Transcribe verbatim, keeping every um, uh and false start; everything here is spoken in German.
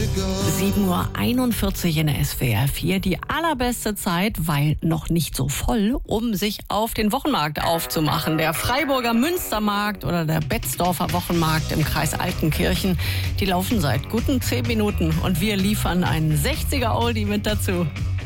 sieben Uhr einundvierzig in der S W R vier. Die allerbeste Zeit, weil noch nicht so voll, um sich auf den Wochenmarkt aufzumachen. Der Freiburger Münstermarkt oder der Betzdorfer Wochenmarkt im Kreis Altenkirchen, die laufen seit guten zehn Minuten und wir liefern einen sechziger Oldie mit dazu.